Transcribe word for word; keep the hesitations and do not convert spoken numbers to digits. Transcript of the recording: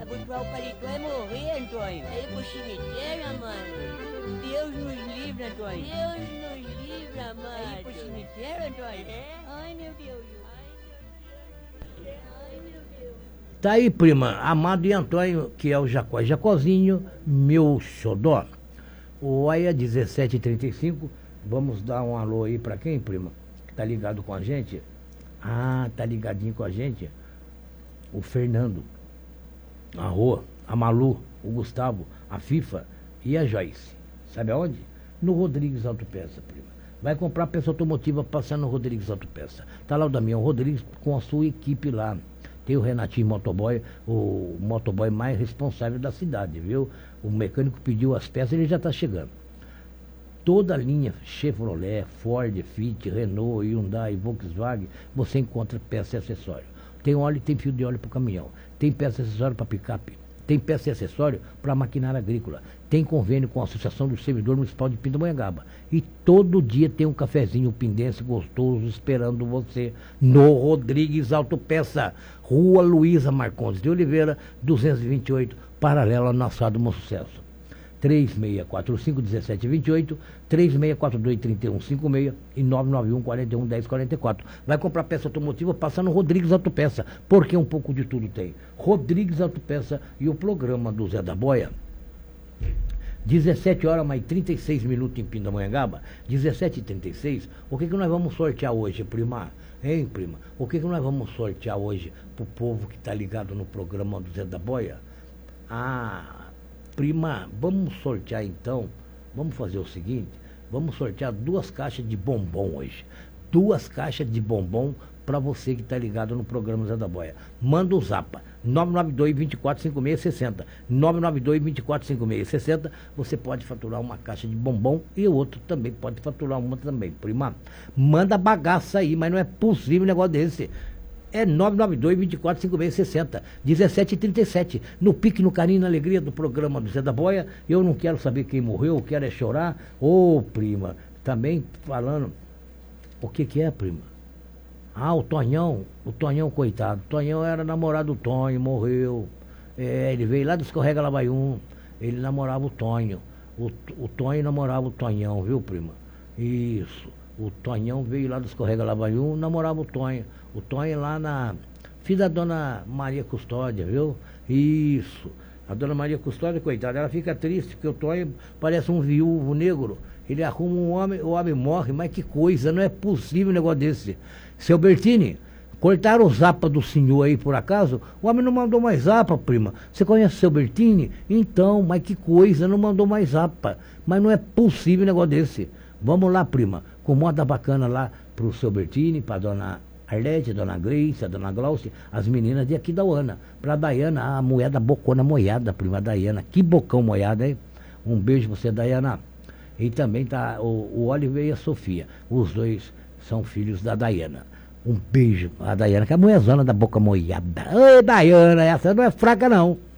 botar o paletó é morrer, Antônio. É ir pro cemitério, Amado. Deus nos livre, Antônio. Deus nos livre, Amado. É ir pro cemitério, Antônio? É. Ai, meu Deus. Ai, meu Deus. Tá aí, prima, Amado e Antônio, que é o Jacó Jacozinho, meu xodó. O aí é dezessete e trinta e cinco, vamos dar um alô aí pra quem, prima? Que tá ligado com a gente? Ah, tá ligadinho com a gente? O Fernando, a Rô, a Malu, o Gustavo, a FIFA e a Joyce. Sabe aonde? No Rodrigues Autopeça, prima. Vai comprar peça automotiva passando no Rodrigues Autopeça. Tá lá o Damião Rodrigues com a sua equipe lá. Tem o Renatinho Motoboy, o motoboy mais responsável da cidade, viu? O mecânico pediu as peças e ele já está chegando. Toda a linha Chevrolet, Ford, Fiat, Renault, Hyundai, Volkswagen, você encontra peça e acessório. Tem óleo, tem fio de óleo para o caminhão. Tem peça e acessório para picape. Tem peça e acessório para maquinária agrícola. Tem convênio com a Associação do Servidor Municipal de Pindamonhangaba. E todo dia tem um cafezinho pindense gostoso esperando você no Rodrigues Autopeça, Rua Luísa Marcondes de Oliveira, duzentos e vinte e oito, paralelo ao Nassau do Bom Sucesso. três seis quatro cinco, um sete dois oito, três seis quatro dois, três um cinco seis e nove nove um, quatro um, um zero quatro quatro. Vai comprar peça automotiva, passa no Rodrigues Autopeça, porque um pouco de tudo tem. Rodrigues Autopeça e o programa do Zé da Boia. dezessete horas mais trinta e seis minutos em Pindamonhangaba, dezessete e trinta e seis. O que que nós vamos sortear hoje, prima? Hein, prima? O que que nós vamos sortear hoje pro povo que tá ligado no programa do Zé da Boia? Ah... Prima, vamos sortear então, vamos fazer o seguinte, vamos sortear duas caixas de bombom hoje. Duas caixas de bombom para você que está ligado no programa Zé da Boia. Manda o zapa, nove nove dois, dois quatro cinco seis seis zero, nove nove dois, dois quatro cinco seis seis zero, você pode faturar uma caixa de bombom e o outro também pode faturar uma também. Prima, manda bagaça aí, mas não é possível um negócio desse. É nove nove dois, dois quatro cinco seis seis zero, dezessete e trinta e sete, no pique, no carinho, na alegria do programa do Zé da Boia. Eu não quero saber quem morreu, eu quero é chorar. Ô, oh, prima, também falando, o que que é, prima? Ah, o Tonhão, o Tonhão, coitado, o Tonhão era namorado do Tonho, morreu. É, ele veio lá do Escorrega Labaium, ele namorava o Tonho, o, o Tonho namorava o Tonhão, viu, prima? Isso, o Tonhão veio lá do Escorrega Labaium, namorava o Tonho. O Tonho lá na... Filho da dona Maria Custódia, viu? Isso. A dona Maria Custódia, coitada, ela fica triste porque o Tonho parece um viúvo negro. Ele arruma um homem, o homem morre, mas que coisa, não é possível um negócio desse. Seu Bertini, cortaram o zapa do senhor aí por acaso? O homem não mandou mais zapa, prima. Você conhece o seu Bertini? Então, mas que coisa, não mandou mais zapa. Mas não é possível um negócio desse. Vamos lá, prima, com moda bacana lá pro seu Bertini, pra dona Arlete, a dona Gleice, a dona Glaucia, as meninas de aqui da Uana. Pra Daiana, a moeda bocona moiada, prima Daiana. Que bocão moiada, hein? Um beijo pra você, Daiana. E também tá o, o Oliver e a Sofia. Os dois são filhos da Daiana. Um beijo a Daiana, que é a mulherzona da boca moiada. Ô, Daiana, essa não é fraca, não.